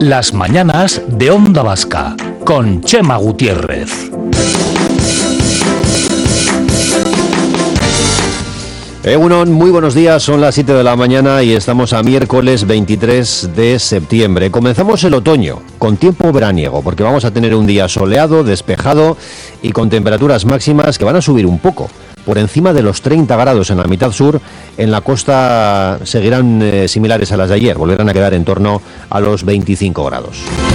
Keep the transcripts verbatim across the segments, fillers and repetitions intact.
Las mañanas de Onda Vasca, con Chema Gutiérrez. Egunon, muy buenos días, son las siete de la mañana y estamos a miércoles veintitrés de septiembre. Comenzamos el otoño con tiempo veraniego, porque vamos a tener un día soleado, despejado y con temperaturas máximas que van a subir un poco, por encima de los treinta grados en la mitad sur. En la costa seguirán eh, similares a las de ayer, volverán a quedar en torno a los veinticinco grados.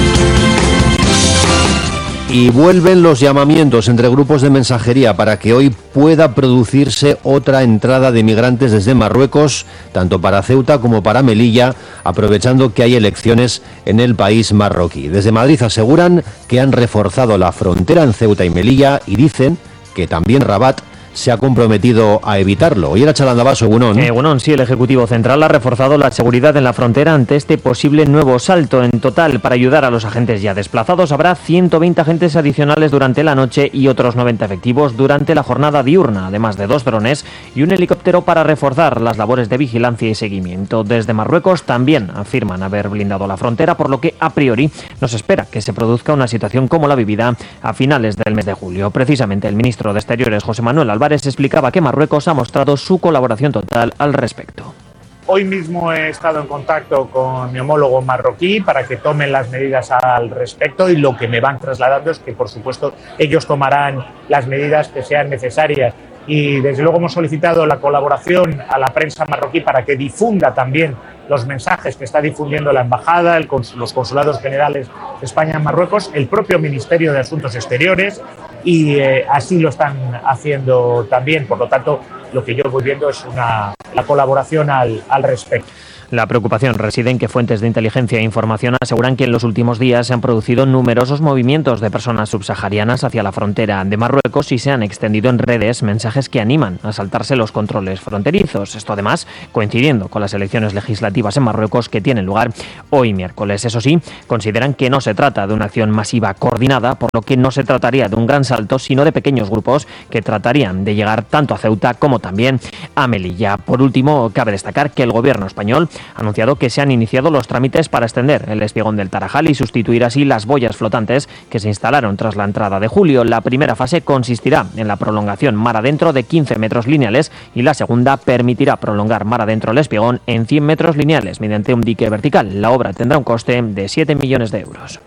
Y vuelven los llamamientos entre grupos de mensajería para que hoy pueda producirse otra entrada de migrantes desde Marruecos, tanto para Ceuta como para Melilla, aprovechando que hay elecciones en el país marroquí. Desde Madrid aseguran que han reforzado la frontera en Ceuta y Melilla y dicen que también Rabat se ha comprometido a evitarlo. Hoy era Chalandabaso, Egunon. Eh, Egunon, sí, el Ejecutivo Central ha reforzado la seguridad en la frontera ante este posible nuevo salto. En total, para ayudar a los agentes ya desplazados, habrá ciento veinte agentes adicionales durante la noche y otros noventa efectivos durante la jornada diurna, además de dos drones y un helicóptero para reforzar las labores de vigilancia y seguimiento. Desde Marruecos también afirman haber blindado la frontera, por lo que a priori no se espera que se produzca una situación como la vivida a finales del mes de julio. Precisamente el ministro de Exteriores, José Manuel Álvarez, explicaba que Marruecos ha mostrado su colaboración total al respecto. Hoy mismo he estado en contacto con mi homólogo marroquí para que tomen las medidas al respecto, y lo que me van trasladando es que, por supuesto, ellos tomarán las medidas que sean necesarias. Y desde luego hemos solicitado la colaboración a la prensa marroquí para que difunda también los mensajes que está difundiendo la embajada, el cons- los consulados generales de España en Marruecos, el propio Ministerio de Asuntos Exteriores, y eh, así lo están haciendo también. Por lo tanto, lo que yo voy viendo es una, la colaboración al, al respecto. La preocupación reside en que fuentes de inteligencia e información aseguran que en los últimos días se han producido numerosos movimientos de personas subsaharianas hacia la frontera de Marruecos y se han extendido en redes mensajes que animan a saltarse los controles fronterizos. Esto además coincidiendo con las elecciones legislativas en Marruecos que tienen lugar hoy miércoles. Eso sí, consideran que no se trata de una acción masiva coordinada, por lo que no se trataría de un gran salto, sino de pequeños grupos que tratarían de llegar tanto a Ceuta como también a Melilla. Por último, cabe destacar que el gobierno español ha anunciado que se han iniciado los trámites para extender el espigón del Tarajal y sustituir así las boyas flotantes que se instalaron tras la entrada de julio. La primera fase consistirá en la prolongación mar adentro de quince metros lineales y la segunda permitirá prolongar mar adentro el espigón en cien metros lineales mediante un dique vertical. La obra tendrá un coste de siete millones de euros.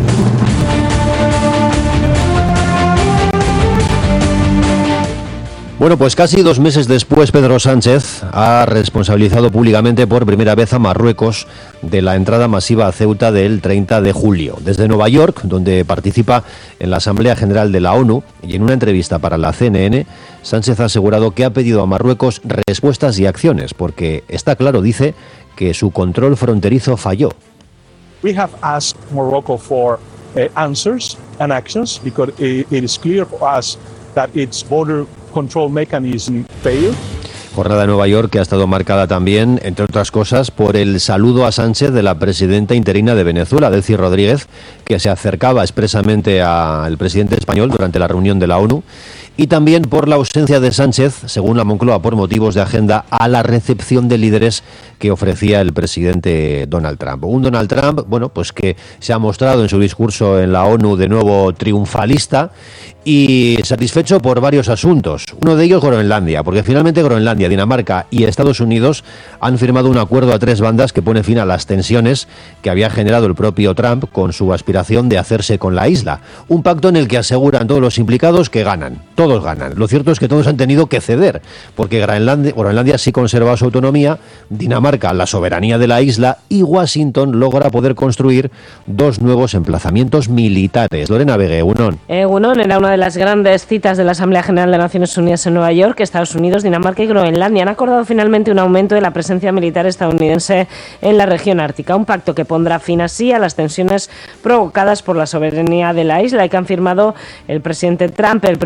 Bueno, pues casi dos meses después, Pedro Sánchez ha responsabilizado públicamente por primera vez a Marruecos de la entrada masiva a Ceuta del treinta de julio. Desde Nueva York, donde participa en la Asamblea General de la ONU, y en una entrevista para la C N N, Sánchez ha asegurado que ha pedido a Marruecos respuestas y acciones, porque está claro, dice, que su control fronterizo falló. We have asked Morocco for uh, answers and actions because it, it is clear for us that its border control mechanism failed. Jornada de Nueva York que ha estado marcada también, entre otras cosas, por el saludo a Sánchez de la presidenta interina de Venezuela, Delcy Rodríguez, que se acercaba expresamente al presidente español durante la reunión de la ONU, y también por la ausencia de Sánchez, según la Moncloa, por motivos de agenda, a la recepción de líderes que ofrecía el presidente Donald Trump. Un Donald Trump, bueno, pues que se ha mostrado en su discurso en la ONU de nuevo triunfalista y satisfecho por varios asuntos. Uno de ellos, Groenlandia, porque finalmente Groenlandia, Dinamarca y Estados Unidos han firmado un acuerdo a tres bandas que pone fin a las tensiones que había generado el propio Trump con su aspiración de hacerse con la isla. Un pacto en el que aseguran todos los implicados que ganan, todos ganan. Lo cierto es que todos han tenido que ceder, porque Groenlandia, Groenlandia sí conserva su autonomía, Dinamarca la soberanía de la isla y Washington logra poder construir dos nuevos emplazamientos militares. Lorena Vega, Egunon. Egunon era una de las grandes citas de la Asamblea General de Naciones Unidas en Nueva York. Estados Unidos, Dinamarca y Groenlandia han acordado finalmente un aumento de la presencia militar estadounidense en la región ártica, un pacto que pondrá fin así a las tensiones provocadas por la soberanía de la isla y que han firmado el presidente Trump, el primer ministro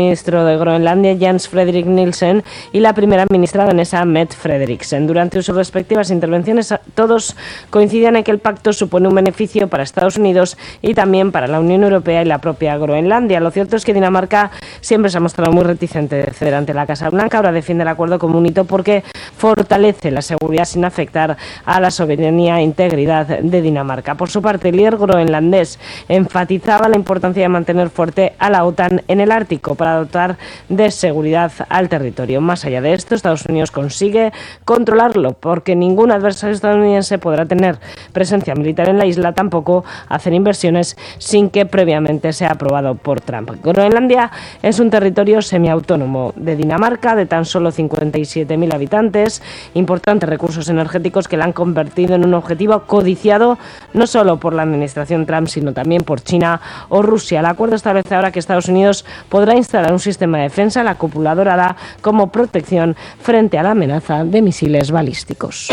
ministro de Groenlandia, Jens Frederik Nielsen, y la primera ministra danesa, Mette Frederiksen. Durante sus respectivas intervenciones, todos coincidían en que el pacto supone un beneficio para Estados Unidos y también para la Unión Europea y la propia Groenlandia. Lo cierto es que Dinamarca siempre se ha mostrado muy reticente de ceder ante la Casa Blanca. Ahora defiende el acuerdo como un hito porque fortalece la seguridad sin afectar a la soberanía e integridad de Dinamarca. Por su parte, el líder groenlandés enfatizaba la importancia de mantener fuerte a la OTAN en el Ártico para dotar de seguridad al territorio. Más allá de esto, Estados Unidos consigue controlarlo porque ningún adversario estadounidense podrá tener presencia militar en la isla, tampoco hacer inversiones sin que previamente sea aprobado por Trump. Groenlandia es un territorio semiautónomo de Dinamarca de tan solo cincuenta y siete mil habitantes, importantes recursos energéticos que la han convertido en un objetivo codiciado no solo por la administración Trump, sino también por China o Rusia. El acuerdo establece ahora que Estados Unidos podrá instalar un sistema de defensa, la cúpula dorada, como protección frente a la amenaza de misiles balísticos.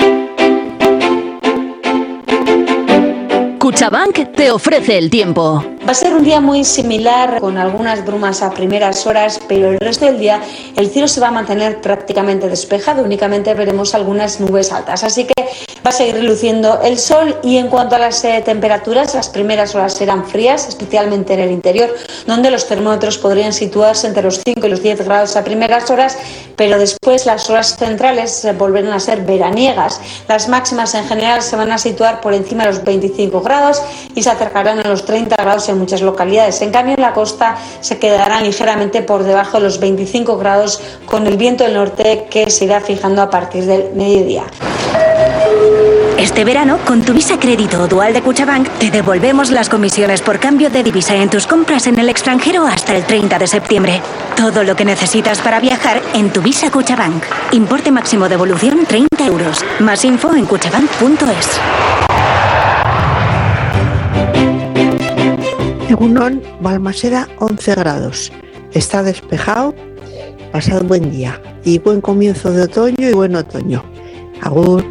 Cuchabank te ofrece el tiempo. Va a ser un día muy similar, con algunas brumas a primeras horas, pero el resto del día el cielo se va a mantener prácticamente despejado. Únicamente veremos algunas nubes altas, así que va a seguir reluciendo el sol. Y en cuanto a las eh, temperaturas, las primeras horas serán frías, especialmente en el interior, donde los termómetros podrían situarse entre los cinco y los diez grados a primeras horas, pero después las horas centrales eh, volverán a ser veraniegas. Las máximas en general se van a situar por encima de los veinticinco grados y se acercarán a los treinta grados en muchas localidades. En cambio, en la costa se quedarán ligeramente por debajo de los veinticinco grados, con el viento del norte que se irá fijando a partir del mediodía. Este verano, con tu Visa Crédito o Dual de Cuchabank, te devolvemos las comisiones por cambio de divisa en tus compras en el extranjero hasta el treinta de septiembre. Todo lo que necesitas para viajar en tu Visa Cuchabank. Importe máximo de devolución treinta euros. Más info en cuchabank punto es. Egunon, Balmaseda, once grados. Está despejado, pasado un buen día y buen comienzo de otoño y buen otoño. Agur.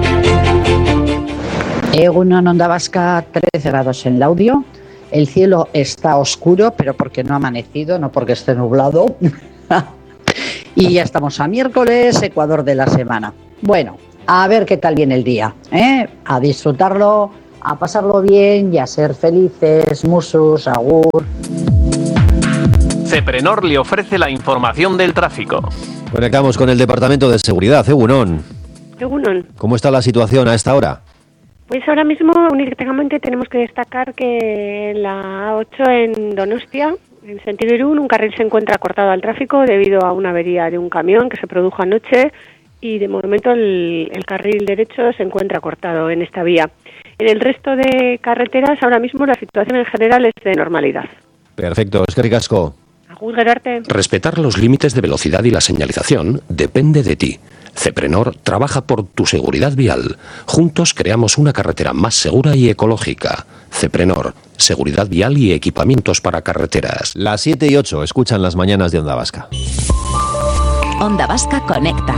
Egunon, Onda Vasca, trece grados en Laudio. El cielo está oscuro, pero porque no ha amanecido, no porque esté nublado. Y ya estamos a miércoles, Ecuador de la semana. Bueno, a ver qué tal viene el día, ¿eh? A disfrutarlo, a pasarlo bien y a ser felices. Musus, agur. Ceprenor le ofrece la información del tráfico. Conectamos con el Departamento de Seguridad, Egunon. Egunon. ¿Cómo está la situación a esta hora? Pues ahora mismo únicamente tenemos que destacar que en la A ocho en Donostia, en sentido Irún, un carril se encuentra cortado al tráfico debido a una avería de un camión que se produjo anoche y de momento el, el carril derecho se encuentra cortado en esta vía. En el resto de carreteras ahora mismo la situación en general es de normalidad. Perfecto, eskerrik asko. Agur, Gerarte. Respetar los límites de velocidad y la señalización depende de ti. Ceprenor trabaja por tu seguridad vial. Juntos creamos una carretera más segura y ecológica. Ceprenor, seguridad vial y equipamientos para carreteras. Las siete y ocho, escuchan las mañanas de Onda Vasca. Onda Vasca Conecta.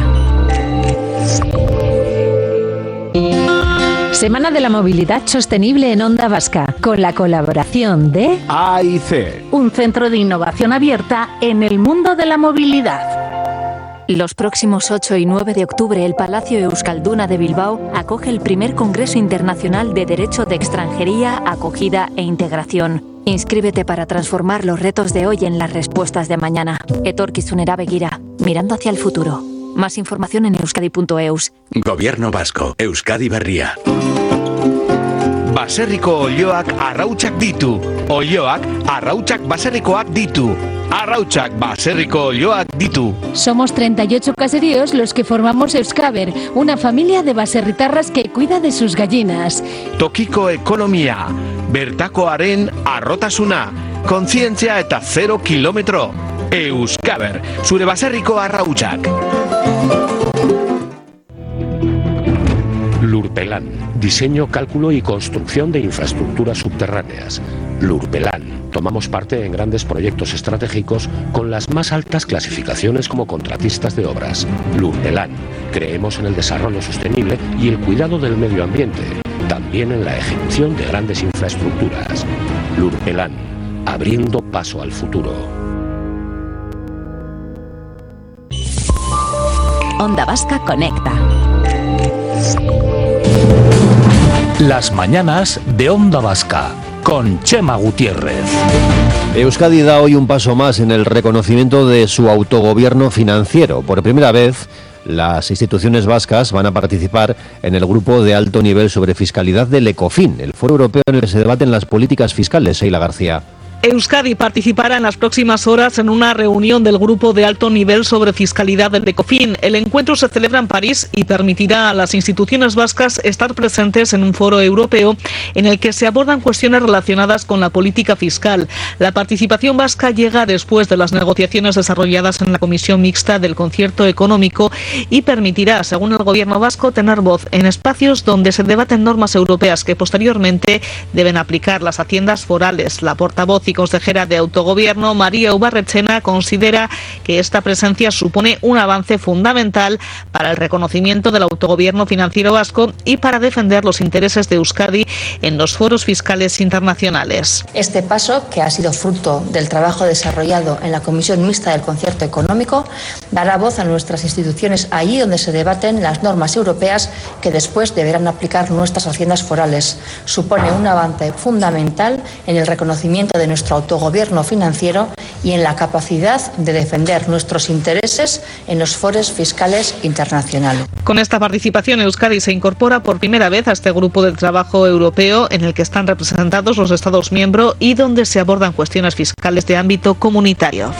Semana de la Movilidad Sostenible en Onda Vasca, con la colaboración de A I C, un centro de innovación abierta en el mundo de la movilidad. Los próximos ocho y nueve de octubre, el Palacio Euskalduna de Bilbao acoge el primer Congreso Internacional de Derecho de Extranjería, Acogida e Integración. Inscríbete para transformar los retos de hoy en las respuestas de mañana. Etorkizunera begira, mirando hacia el futuro. Más información en euskadi punto eus. Gobierno Vasco, Euskadi Berria. Baserriko olioak arrautsak ditu. Olioak arrautsak baserrikoak ditu. Arrautsak baserriko olioak ditu. Somos treinta y ocho caseríos los que formamos Euskaber, una familia de baserritarras que cuida de sus gallinas. Tokiko ekonomia, bertakoaren arrotasuna, kontzientzia eta zero kilometro. Euskaber, zure baserriko arrautsak. Lurpelan, diseño, cálculo y construcción de infraestructuras subterráneas. Lurpelan, tomamos parte en grandes proyectos estratégicos con las más altas clasificaciones como contratistas de obras. Lurpelan, creemos en el desarrollo sostenible y el cuidado del medio ambiente, también en la ejecución de grandes infraestructuras. Lurpelan, abriendo paso al futuro. Onda Vasca Conecta. Las mañanas de Onda Vasca con Chema Gutiérrez. Euskadi da hoy un paso más en el reconocimiento de su autogobierno financiero. Por primera vez, las instituciones vascas van a participar en el grupo de alto nivel sobre fiscalidad del ECOFIN, el foro europeo en el que se debaten las políticas fiscales. Sheila García. Euskadi participará en las próximas horas en una reunión del Grupo de Alto Nivel sobre Fiscalidad del ECOFIN. El encuentro se celebra en París y permitirá a las instituciones vascas estar presentes en un foro europeo en el que se abordan cuestiones relacionadas con la política fiscal. La participación vasca llega después de las negociaciones desarrolladas en la Comisión Mixta del Concierto Económico y permitirá, según el Gobierno vasco, tener voz en espacios donde se debaten normas europeas que posteriormente deben aplicar las haciendas forales. La portavoz y consejera de Autogobierno, María Ubarretxena, considera que esta presencia supone un avance fundamental para el reconocimiento del autogobierno financiero vasco y para defender los intereses de Euskadi en los foros fiscales internacionales. Este paso, que ha sido fruto del trabajo desarrollado en la Comisión Mixta del Concierto Económico, dará voz a nuestras instituciones allí donde se debaten las normas europeas que después deberán aplicar nuestras haciendas forales. Supone un avance fundamental en el reconocimiento de nuestro autogobierno financiero y en la capacidad de defender nuestros intereses en los foros fiscales internacionales. Con esta participación, Euskadi se incorpora por primera vez a este grupo de trabajo europeo en el que están representados los Estados miembros y donde se abordan cuestiones fiscales de ámbito comunitario.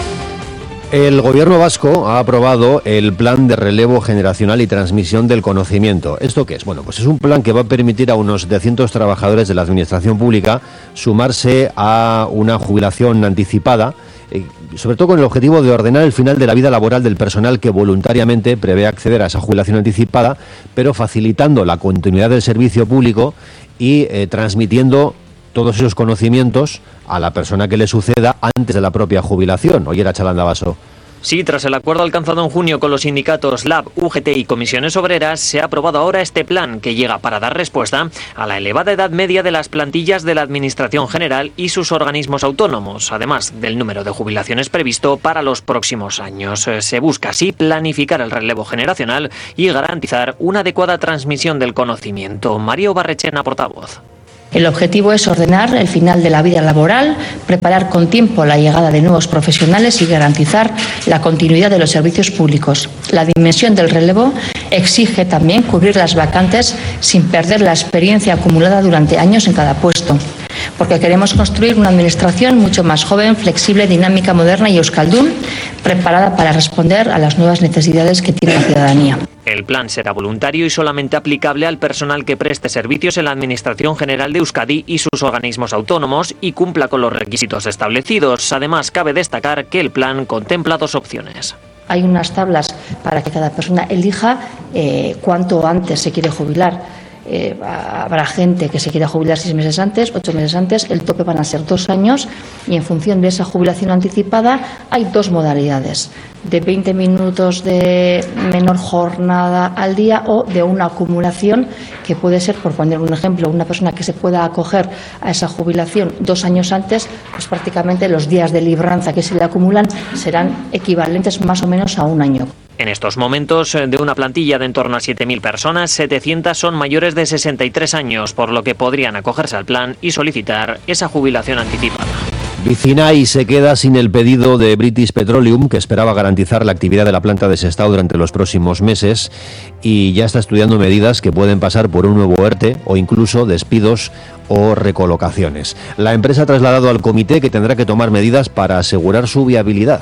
El gobierno vasco ha aprobado el plan de relevo generacional y transmisión del conocimiento. ¿Esto qué es? Bueno, pues es un plan que va a permitir a unos setecientos trabajadores de la administración pública sumarse a una jubilación anticipada, eh, sobre todo con el objetivo de ordenar el final de la vida laboral del personal que voluntariamente prevé acceder a esa jubilación anticipada, pero facilitando la continuidad del servicio público y eh, transmitiendo todos esos conocimientos a la persona que le suceda antes de la propia jubilación. Oye, Chalanda Basso. Sí, tras el acuerdo alcanzado en junio con los sindicatos L A B, U G T y comisiones obreras, se ha aprobado ahora este plan que llega para dar respuesta a la elevada edad media de las plantillas de la Administración General y sus organismos autónomos, además del número de jubilaciones previsto para los próximos años. Se busca así planificar el relevo generacional y garantizar una adecuada transmisión del conocimiento. María Ubarretxena, portavoz. El objetivo es ordenar el final de la vida laboral, preparar con tiempo la llegada de nuevos profesionales y garantizar la continuidad de los servicios públicos. La dimensión del relevo exige también cubrir las vacantes sin perder la experiencia acumulada durante años en cada puesto, porque queremos construir una administración mucho más joven, flexible, dinámica, moderna y euskaldun, preparada para responder a las nuevas necesidades que tiene la ciudadanía. El plan será voluntario y solamente aplicable al personal que preste servicios en la Administración General de Euskadi y sus organismos autónomos y cumpla con los requisitos establecidos. Además, cabe destacar que el plan contempla dos opciones. Hay unas tablas para que cada persona elija eh, cuánto antes se quiere jubilar. Eh, habrá gente que se quiera jubilar seis meses antes, ocho meses antes, el tope van a ser dos años y en función de esa jubilación anticipada hay dos modalidades, de veinte minutos de menor jornada al día o de una acumulación que puede ser, por poner un ejemplo, una persona que se pueda acoger a esa jubilación dos años antes, pues prácticamente los días de libranza que se le acumulan serán equivalentes más o menos a un año. En estos momentos, de una plantilla de en torno a siete mil personas, setecientas son mayores de sesenta y tres años, por lo que podrían acogerse al plan y solicitar esa jubilación anticipada. Vicinay se queda sin el pedido de British Petroleum, que esperaba garantizar la actividad de la planta de Sestao durante los próximos meses, y ya está estudiando medidas que pueden pasar por un nuevo ERTE o incluso despidos o recolocaciones. La empresa ha trasladado al comité que tendrá que tomar medidas para asegurar su viabilidad.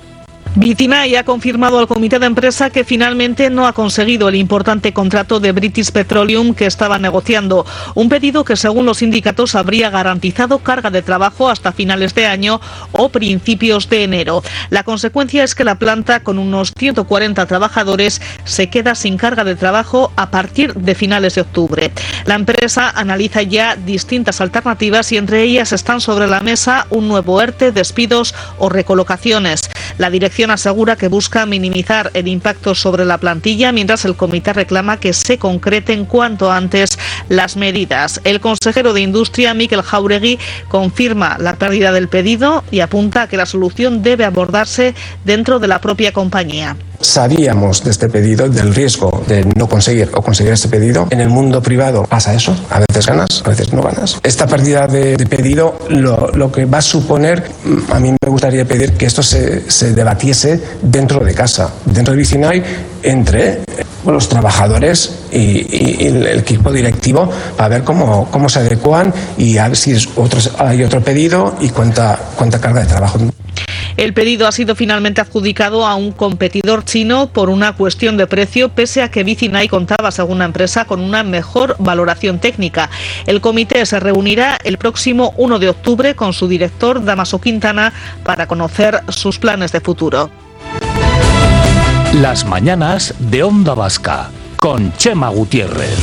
Vicinay ha confirmado al comité de empresa que finalmente no ha conseguido el importante contrato de British Petroleum que estaba negociando, un pedido que según los sindicatos habría garantizado carga de trabajo hasta finales de año o principios de enero. La consecuencia es que la planta, con unos ciento cuarenta trabajadores, se queda sin carga de trabajo a partir de finales de octubre. La empresa analiza ya distintas alternativas y entre ellas están sobre la mesa un nuevo ERTE, despidos o recolocaciones. La dirección asegura que busca minimizar el impacto sobre la plantilla, mientras el comité reclama que se concreten cuanto antes las medidas. El consejero de Industria, Mikel Jauregui, confirma la pérdida del pedido y apunta a que la solución debe abordarse dentro de la propia compañía. sabíamos de este pedido, del riesgo de no conseguir o conseguir este pedido. En el mundo privado pasa eso, a veces ganas, a veces no ganas. Esta pérdida de, de pedido lo, lo que va a suponer, a mí me gustaría pedir que esto se, se debatiese dentro de casa, dentro de Vicinay, entre los trabajadores y, y, y el equipo directivo, para ver cómo, cómo se adecuan y a ver si es otros, hay otro pedido y cuánta, cuánta carga de trabajo. El pedido ha sido finalmente adjudicado a un competidor chino por una cuestión de precio, pese a que Vicinay contaba, según la empresa, con una mejor valoración técnica. El comité se reunirá el próximo uno de octubre con su director, Dámaso Quintana, para conocer sus planes de futuro. Las mañanas de Onda Vasca, con Chema Gutiérrez.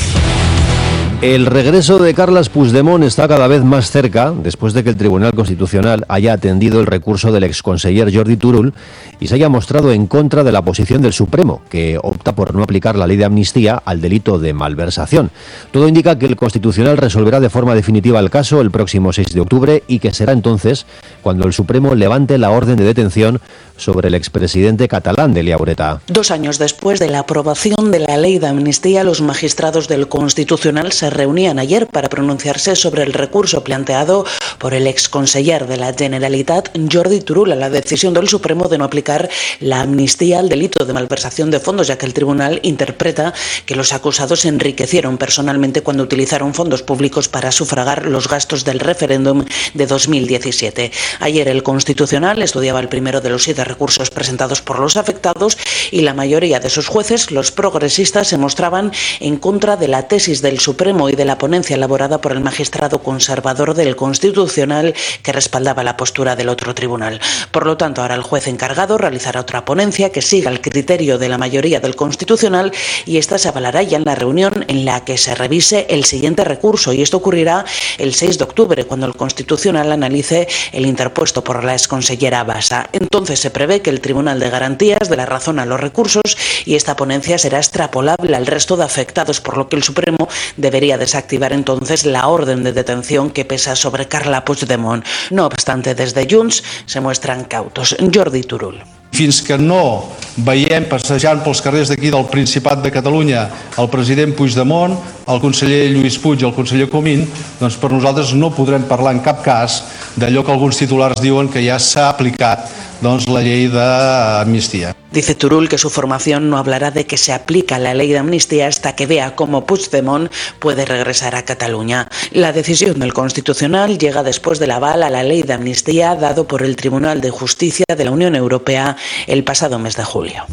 El regreso de Carles Puigdemont está cada vez más cerca, después de que el Tribunal Constitucional haya atendido el recurso del exconseller Jordi Turull y se haya mostrado en contra de la posición del Supremo, que opta por no aplicar la ley de amnistía al delito de malversación. Todo indica que el Constitucional resolverá de forma definitiva el caso el próximo seis de octubre y que será entonces cuando el Supremo levante la orden de detención sobre el expresidente catalán Delia Ureta. Dos años después de la aprobación de la ley de amnistía, los magistrados del Constitucional se reunían ayer para pronunciarse sobre el recurso planteado por el exconseller de la Generalitat, Jordi Turull, a la decisión del Supremo de no aplicar la amnistía al delito de malversación de fondos, ya que el tribunal interpreta que los acusados se enriquecieron personalmente cuando utilizaron fondos públicos para sufragar los gastos del referéndum de dos mil diecisiete. Ayer el Constitucional estudiaba el primero de los siete recursos presentados por los afectados y la mayoría de sus jueces, los progresistas, se mostraban en contra de la tesis del Supremo y de la ponencia elaborada por el magistrado conservador del Constitucional que respaldaba la postura del otro tribunal. Por lo tanto, ahora el juez encargado realizará otra ponencia que siga el criterio de la mayoría del Constitucional y esta se avalará ya en la reunión en la que se revise el siguiente recurso, y esto ocurrirá el seis de octubre, cuando el Constitucional analice el interpuesto por la exconsellera Bassa. Entonces se prevé que el Tribunal de Garantías dé la razón a los recursos y esta ponencia será extrapolable al resto de afectados, por lo que el Supremo debería desactivar entonces la orden de detención que pesa sobre Carles Puigdemont. No obstante, desde Junts se muestran cautos. Jordi Turull. Fins que no veiem passejant pels carrers d'aquí del Principat de Catalunya el president Puigdemont, el conseller Lluís Puig i el conseller Comín, doncs per nosaltres no podrem parlar en cap cas d'allò que alguns titulars diuen que ja s'ha aplicat doncs, la llei d'amnistia. Dice Turull que su formación no hablará de que se aplica la ley de amnistía hasta que vea cómo Puigdemont puede regresar a Cataluña. La decisión del Constitucional llega después del aval a la ley de amnistía dado por el Tribunal de Justicia de la Unión Europea el pasado mes de julio.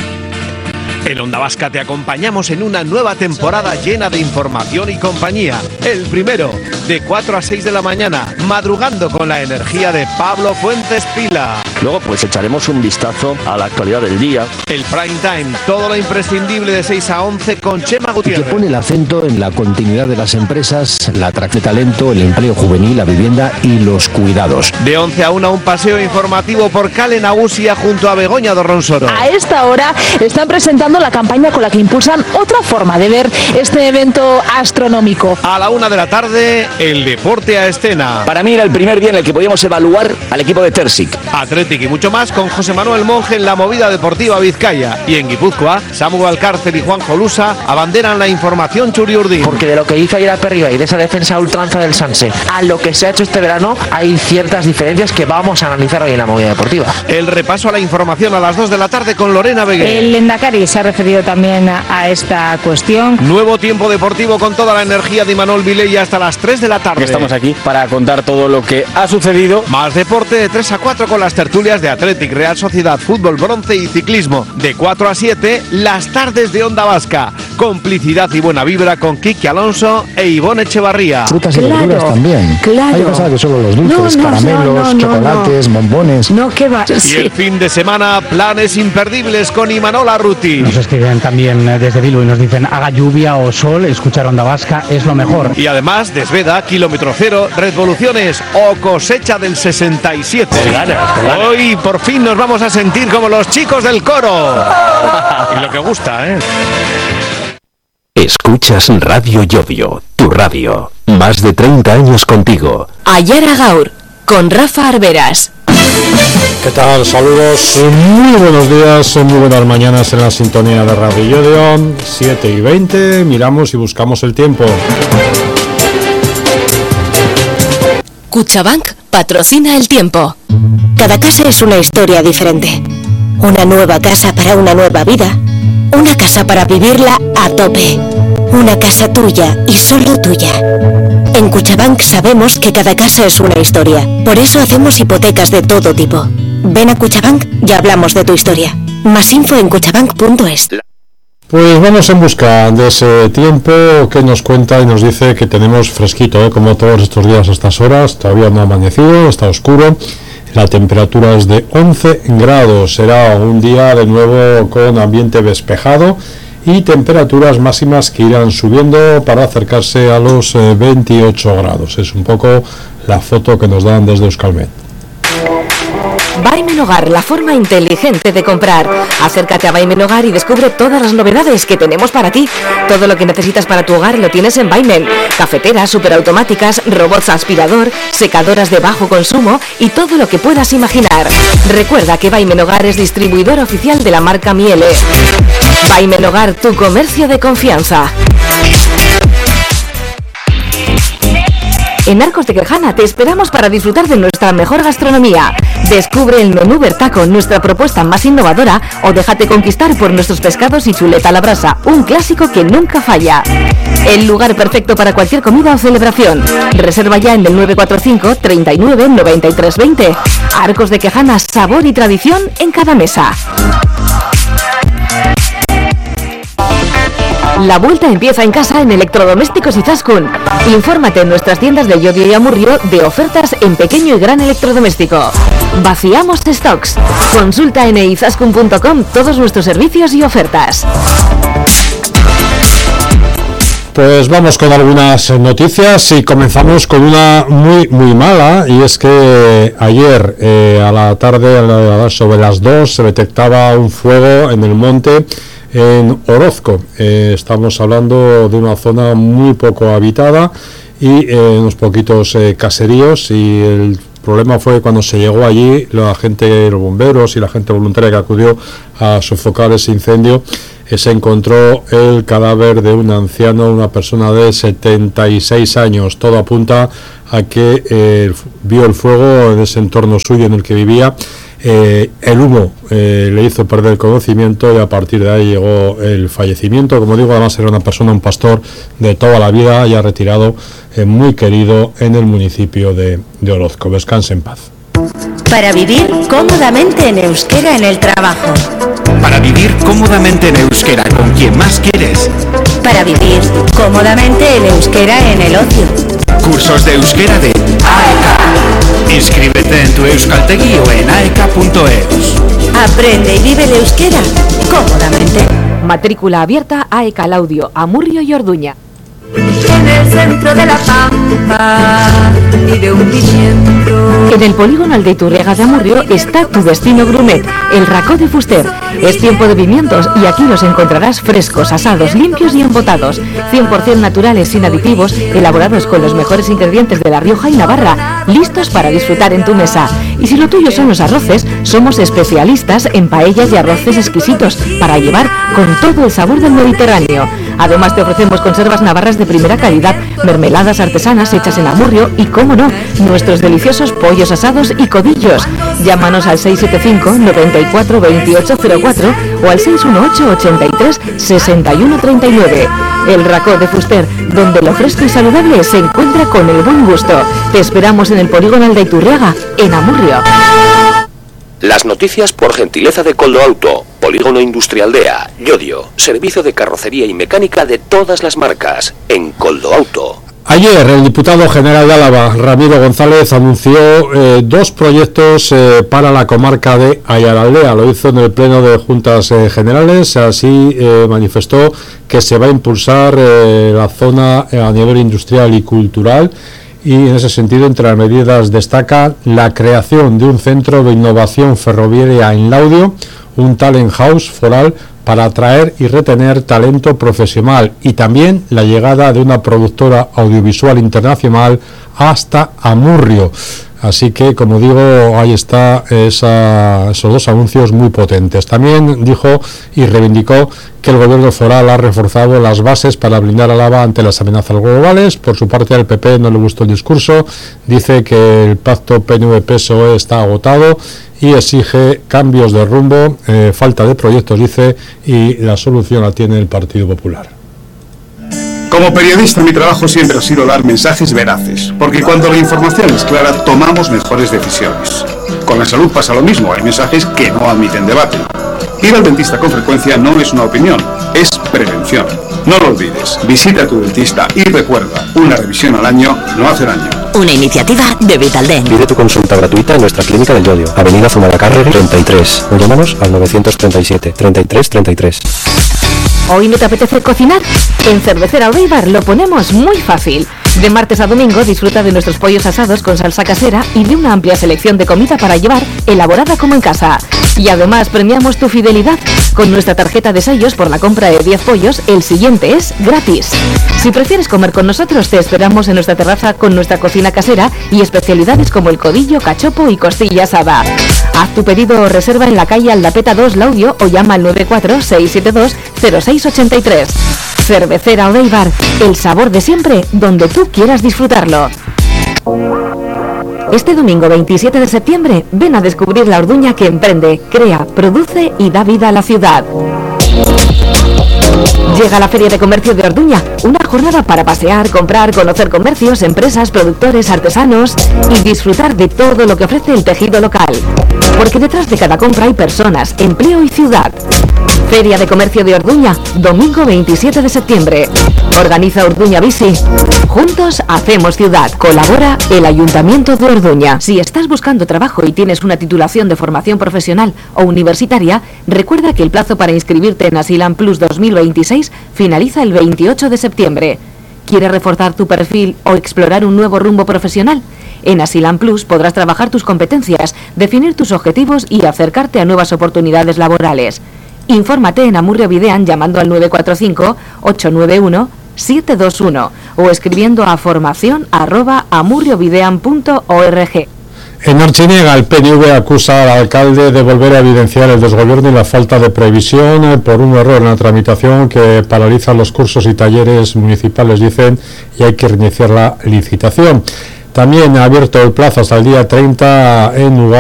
En Onda Vasca te acompañamos en una nueva temporada llena de información y compañía. El primero, de cuatro a seis de la mañana, madrugando con la energía de Pablo Fuentes Pila. Luego pues echaremos un vistazo a la actualidad del día. El prime time, todo lo imprescindible de seis a once con Chema Gutiérrez. Que pone el acento en la continuidad de las empresas, la atracción de talento, el empleo juvenil, la vivienda y los cuidados. De once a una, un paseo informativo por Cale Nagusia junto a Begoña Dorronsoro. A esta hora están presentando la campaña con la que impulsan otra forma de ver este evento astronómico. A la una de la tarde, el deporte a escena. Para mí era el primer día en el que podíamos evaluar al equipo de Tersic. Athletic y mucho más con José Manuel Monge en la movida deportiva Vizcaya. Y en Guipúzcoa, Samu Valcárcel y Juan Jolusa abanderan la información churiurdín. Porque de lo que hizo ayer a Perriba y de esa defensa a ultranza del Sanse a lo que se ha hecho este verano, hay ciertas diferencias que vamos a analizar hoy en la movida deportiva. El repaso a la información a las dos de la tarde con Lorena Beguer. El Endacari se ha referido también a, a esta cuestión. Nuevo tiempo deportivo con toda la energía de Imanol Vilella hasta las tres de la tarde. Estamos aquí para contar todo lo que ha sucedido. Más deporte de tres a cuatro con las tertulias de Athletic, Real Sociedad, Fútbol Bronce y Ciclismo. De cuatro a siete, las tardes de Onda Vasca. Complicidad y buena vibra con Kiki Alonso e Ivonne Echevarría. Frutas y claro, verduras también. Claro. Hay cosas que solo los dulces, no, no, caramelos, no, no, chocolates, no. bombones. No, ¿qué va? Y sí. el fin de semana, planes imperdibles con Imanol Arruti. Nos escriben también desde Bilbo y nos dicen haga lluvia o sol, escuchar Onda Vasca es lo mejor. Y además, Desveda, Kilómetro Cero, Revoluciones o Cosecha del sesenta y siete. Con ganas, con ganas. Hoy por fin nos vamos a sentir como los chicos del coro. Y lo que gusta, ¿eh? Escuchas Radio Llodio, tu radio. Más de treinta años contigo. Ayara Gaur, con Rafa Arberas. ¿Qué tal? Saludos, muy buenos días, muy buenas mañanas en la sintonía de Radio Llodio, siete y veinte, miramos y buscamos el tiempo. Cuchabank patrocina el tiempo. Cada casa es una historia diferente. Una nueva casa para una nueva vida. Una casa para vivirla a tope. Una casa tuya y solo tuya. En Cuchabank sabemos que cada casa es una historia. Por eso hacemos hipotecas de todo tipo. Ven a Cuchabank y hablamos de tu historia. Más info en cuchabank punto es. Pues vamos en busca de ese tiempo que nos cuenta y nos dice que tenemos fresquito, ¿eh? Como todos estos días a estas horas, todavía no ha amanecido, está oscuro, la temperatura es de once grados, será un día de nuevo con ambiente despejado y temperaturas máximas que irán subiendo para acercarse a los eh, veintiocho grados, es un poco la foto que nos dan desde Euskalmet. Baimen Hogar, la forma inteligente de comprar. Acércate a Baimen Hogar y descubre todas las novedades que tenemos para ti. Todo lo que necesitas para tu hogar lo tienes en Baimen. Cafeteras superautomáticas, robots aspirador, secadoras de bajo consumo y todo lo que puedas imaginar. Recuerda que Baimen Hogar es distribuidor oficial de la marca Miele. Baimen Hogar, tu comercio de confianza. En Arcos de Quejana te esperamos para disfrutar de nuestra mejor gastronomía. Descubre el menú Bertaco, nuestra propuesta más innovadora, o déjate conquistar por nuestros pescados y chuleta a la brasa, un clásico que nunca falla. El lugar perfecto para cualquier comida o celebración. Reserva ya en el nueve cuatro cinco, treinta y nueve, noventa y tres veinte. Arcos de Quejana, sabor y tradición en cada mesa. La vuelta empieza en casa en Electrodomésticos Izaskun. Infórmate en nuestras tiendas de Llodio y Amurrio de ofertas en pequeño y gran electrodoméstico. Vaciamos stocks. Consulta en izaskun punto com todos nuestros servicios y ofertas. Pues vamos con algunas noticias y comenzamos con una muy muy mala, y es que ayer eh, a la tarde, a la, sobre las dos, se detectaba un fuego en el monte en Orozco. Eh, estamos hablando de una zona muy poco habitada y eh, unos poquitos eh, caseríos, y el problema fue cuando se llegó allí, la gente, los bomberos y la gente voluntaria que acudió a sofocar ese incendio, eh, se encontró el cadáver de un anciano, una persona de setenta y seis años. Todo apunta a que eh, vio el fuego en ese entorno suyo en el que vivía. Eh, el humo eh, le hizo perder el conocimiento y a partir de ahí llegó el fallecimiento. Como digo, además era una persona, un pastor de toda la vida, ya retirado, eh, muy querido en el municipio de, de Orozco. Descanse en paz. Para vivir cómodamente en euskera en el trabajo. Para vivir cómodamente en euskera con quien más quieres. Para vivir cómodamente en euskera en el ocio. Cursos de euskera de A E K. Inscríbete en tu Euskaltegi o en aeka punto eus. Aprende y vive el euskera cómodamente. Matrícula abierta A E K Laudio, Amurrio y Orduña. En el centro de la pampa y de un pimiento. En el polígono Aldeiturriaga de Amurrio está tu destino Grumet, el Racó de Fuster. Es tiempo de pimientos y aquí los encontrarás frescos, asados, limpios y embotados, cien por ciento naturales, sin aditivos, elaborados con los mejores ingredientes de La Rioja y Navarra, listos para disfrutar en tu mesa. Y si lo tuyo son los arroces, somos especialistas en paellas y arroces exquisitos para llevar con todo el sabor del Mediterráneo. Además te ofrecemos conservas navarras de primera calidad, mermeladas artesanas hechas en Amurrio y, cómo no, nuestros deliciosos pollos asados y codillos. Llámanos al seis siete cinco, noventa y cuatro, veintiocho cero cuatro o al seis uno ocho, ochenta y tres, sesenta y uno treinta y nueve. El Racó de Fuster, donde lo fresco y saludable se encuentra con el buen gusto. Te esperamos en el polígono Aldeiturriaga, en Amurrio. Las noticias por gentileza de Coldo Auto, Polígono Industrial D E A, Llodio, servicio de carrocería y mecánica de todas las marcas, en Coldo Auto. Ayer el diputado general de Álava, Ramiro González, anunció eh, dos proyectos eh, para la comarca de Aiaraldea. Lo hizo en el pleno de Juntas eh, Generales. Así eh, manifestó que se va a impulsar eh, la zona eh, a nivel industrial y cultural. Y en ese sentido, entre las medidas destaca la creación de un centro de innovación ferroviaria en Laudio, un talent house foral para atraer y retener talento profesional, y también la llegada de una productora audiovisual internacional hasta Amurrio. Así que, como digo, ahí está esa, esos dos anuncios muy potentes. También dijo y reivindicó que el gobierno foral ha reforzado las bases para blindar a Álava ante las amenazas globales. Por su parte, al P P no le gustó el discurso, dice que el pacto P N V P S O E está agotado y exige cambios de rumbo, eh, falta de proyectos, dice, y la solución la tiene el Partido Popular. Como periodista, mi trabajo siempre ha sido dar mensajes veraces, porque cuando la información es clara, tomamos mejores decisiones. Con la salud pasa lo mismo, hay mensajes que no admiten debate. Ir al dentista con frecuencia no es una opinión, es prevención. No lo olvides, visita a tu dentista y recuerda, una revisión al año no hace daño. Una iniciativa de Vitaldent. Pide tu consulta gratuita en nuestra clínica del Llodio, Avenida Zumalacárregui treinta y tres, o llámanos al novecientos treinta y siete, treinta y tres, treinta y tres. ¿Hoy no te apetece cocinar? En Cervecera Odeibar lo ponemos muy fácil. De martes a domingo disfruta de nuestros pollos asados con salsa casera y de una amplia selección de comida para llevar, elaborada como en casa. Y además premiamos tu fidelidad. Con nuestra tarjeta de sellos por la compra de diez pollos, el siguiente es gratis. Si prefieres comer con nosotros, te esperamos en nuestra terraza con nuestra cocina casera y especialidades como el codillo, cachopo y costilla asada. Haz tu pedido o reserva en la calle Aldapeta dos Laudio o llama al nueve cuatro seis siete dos cero seis ocho tres. Cervecera Odeibar, el sabor de siempre, donde tú quieras disfrutarlo. Este domingo veintisiete de septiembre, ven a descubrir la Orduña que emprende, crea, produce y da vida a la ciudad. Llega la Feria de Comercio de Orduña, una jornada para pasear, comprar, conocer comercios, empresas, productores, artesanos y disfrutar de todo lo que ofrece el tejido local. Porque detrás de cada compra hay personas, empleo y ciudad. Feria de Comercio de Orduña, domingo veintisiete de septiembre. Organiza Orduña Bici. Juntos hacemos ciudad. Colabora el Ayuntamiento de Orduña. Si estás buscando trabajo y tienes una titulación de formación profesional o universitaria, recuerda que el plazo para inscribirte en Asilan Plus dos mil veintiséis finaliza el veintiocho de septiembre. ¿Quieres reforzar tu perfil o explorar un nuevo rumbo profesional? En Asilan Plus podrás trabajar tus competencias, definir tus objetivos y acercarte a nuevas oportunidades laborales. Infórmate en Amurrio Videan llamando al nueve cuatro cinco ocho nueve uno siete dos uno o escribiendo a formación arroba amurriovidean punto org. En Archiniega, el P N V acusa al alcalde de volver a evidenciar el desgobierno y la falta de previsión por un error en la tramitación que paraliza los cursos y talleres municipales, dicen, y hay que reiniciar la licitación. También ha abierto el plazo hasta el día treinta en Ugar